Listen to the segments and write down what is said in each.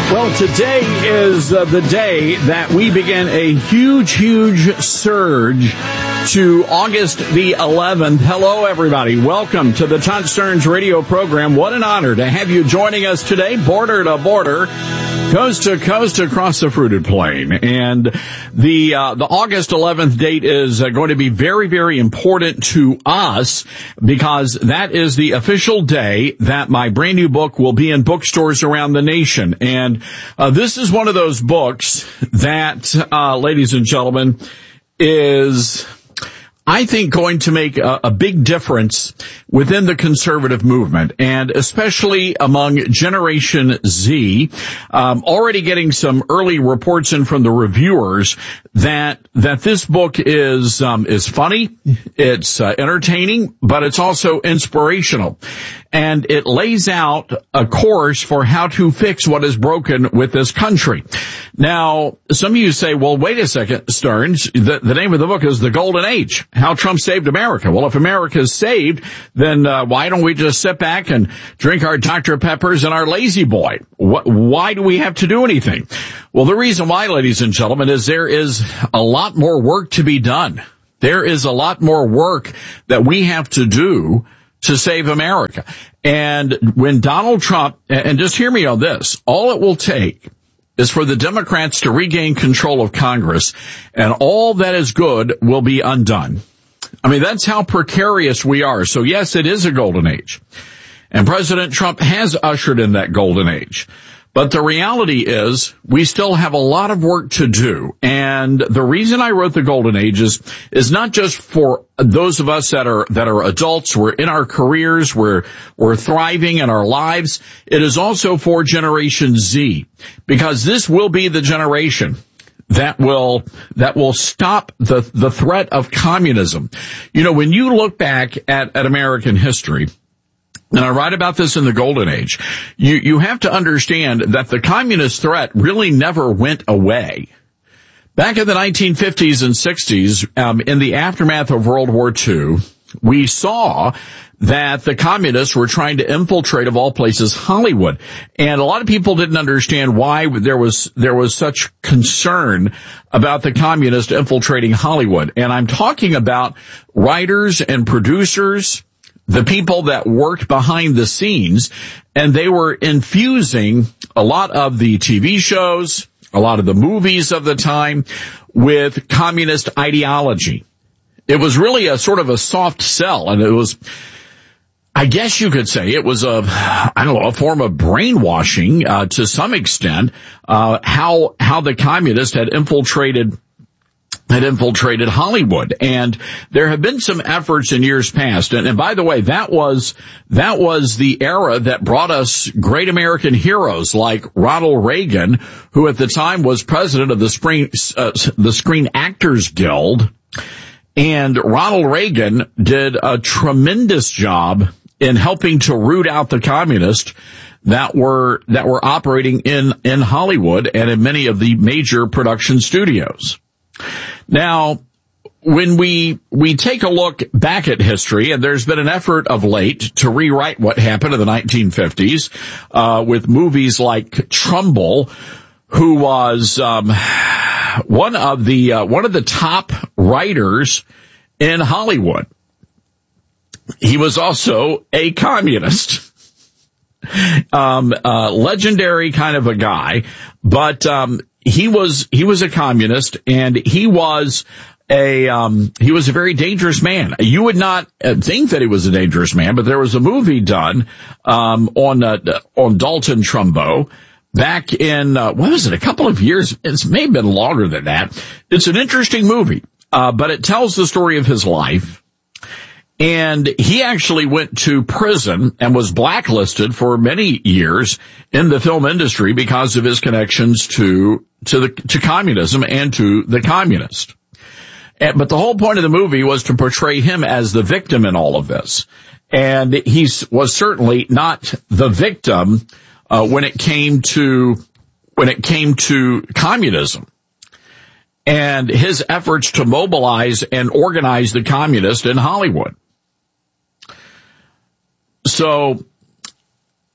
Well, today is the day that we begin a huge surge to August the 11th. Hello, everybody. Welcome to the Todd Stearns radio program. What an honor to have you joining us today, border to border, coast to coast across the fruited plain. And the August 11th date is going to be very, very important to us because that is the official day that my brand new book will be in bookstores around the nation. And this is one of those books that, ladies and gentlemen, is, I think, going to make a big difference within the conservative movement, and especially among Generation Z. Already getting some early reports in from the reviewers that this book is funny, it's entertaining, but it's also inspirational. And it lays out a course for how to fix what is broken with this country. Now, some of you say, well, wait a second, Stearns, the name of the book is The Golden Age, How Trump Saved America. Well, if America is saved, then why don't we just sit back and drink our Dr. Peppers and our Lazy Boy? Why do we have to do anything? Well, the reason why, ladies and gentlemen, is there is a lot more work to be done. There is a lot more work that we have to do to save America. And when Donald Trump, and just hear me on this, all it will take is for the Democrats to regain control of Congress, and all that is good will be undone. I mean, that's how precarious we are. So yes, it is a golden age. And President Trump has ushered in that golden age. But the reality is we still have a lot of work to do. And the reason I wrote The Golden Age is not just for those of us that are adults, we're in our careers, we're thriving in our lives. It is also for Generation Z, because this will be the generation that will stop the threat of communism. You know, when you look back at American history, and I write about this in The Golden Age, you have to understand that the communist threat really never went away. Back in the 1950s and 60s, in the aftermath of World War II, we saw that the communists were trying to infiltrate, of all places, Hollywood. And a lot of people didn't understand why there was such concern about the communists infiltrating Hollywood. And I'm talking about writers and producers, the people that worked behind the scenes, and they were infusing a lot of the TV shows, a lot of the movies of the time with communist ideology. It was really a sort of a soft sell, and it was, I guess you could say, it was a form of brainwashing, to some extent, how the communists had infiltrated Hollywood. And there have been some efforts in years past. And by the way, that was the era that brought us great American heroes like Ronald Reagan, who at the time was president of the Screen Actors Guild. And Ronald Reagan did a tremendous job in helping to root out the communists that were operating in Hollywood and in many of the major production studios. Now, when we take a look back at history, and there's been an effort of late to rewrite what happened in the 1950s, with movies like Trumbull, who was one of the top writers in Hollywood. He was also a communist. Legendary kind of a guy, but he was a communist, and he was a very dangerous man. You would not think that he was a dangerous man, but there was a movie done on Dalton Trumbo back in what was it, a couple of years. It may have been longer than that. It's an interesting movie, but it tells the story of his life. And he actually went to prison and was blacklisted for many years in the film industry because of his connections to communism and to the communists. But the whole point of the movie was to portray him as the victim in all of this. And he was certainly not the victim when it came to communism and his efforts to mobilize and organize the communists in Hollywood. So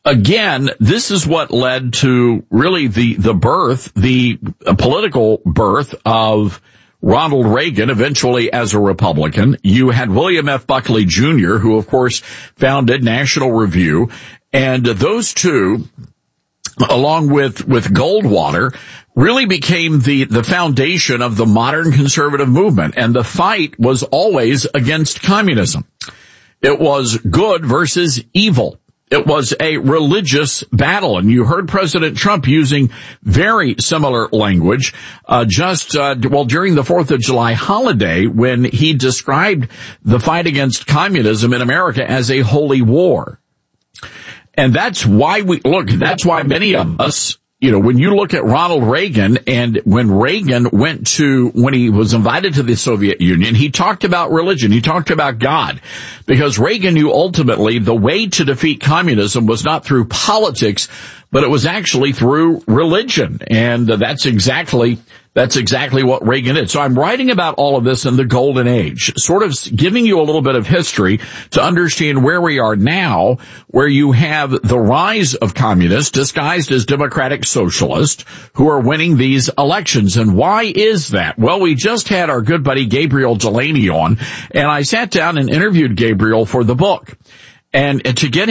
again, this is what led to really the political birth of Ronald Reagan, eventually as a Republican. You had William F. Buckley Jr., who, of course, founded National Review. And those two, along with Goldwater, really became the foundation of the modern conservative movement. And the fight was always against communism. It was good versus evil. It was a religious battle, and you heard President Trump using very similar language during the 4th of July holiday, when he described the fight against communism in America as a holy war. And that's why that's why many of us, when you look at Ronald Reagan, and when Reagan when he was invited to the Soviet Union, he talked about religion. He talked about God, because Reagan knew ultimately the way to defeat communism was not through politics, but it was actually through religion. And that's exactly what Reagan did. So I'm writing about all of this in the Golden Age, sort of giving you a little bit of history to understand where we are now, where you have the rise of communists disguised as democratic socialists who are winning these elections. And why is that? Well, we just had our good buddy Gabriel Delaney on, and I sat down and interviewed Gabriel for the book. And to get